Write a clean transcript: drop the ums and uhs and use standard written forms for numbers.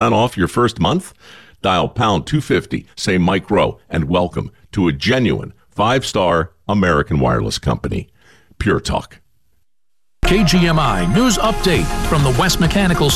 20% off your first month? Dial pound 250, say Mike Rowe, and welcome to a genuine 5-star American wireless company. Pure Talk. KGMI News Update from the West Mechanical